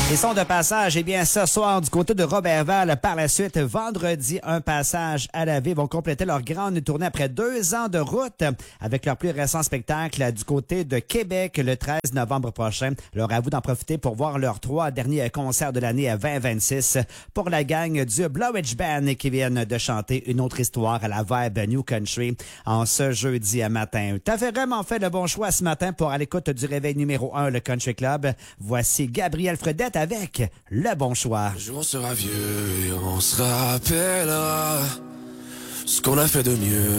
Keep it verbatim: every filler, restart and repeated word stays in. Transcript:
Ils sont de passage, eh bien, ce soir, du côté de Robertval. Par la suite, vendredi, un passage à la ville. Ils vont compléter leur grande tournée après deux ans de route avec leur plus récent spectacle du côté de Québec le treize novembre prochain. Alors, à vous d'en profiter pour voir leurs trois derniers concerts de l'année vingt vingt-six pour la gang du Blowitch Band qui viennent de chanter une autre histoire à la vibe New Country en ce jeudi matin. T'avais vraiment fait le bon choix ce matin pour à l'écoute du réveil numéro un, le Country Club. Voici Gabriel Fredette avec le bon choix. Un jour on sera vieux et on se rappellera ce qu'on a fait de mieux.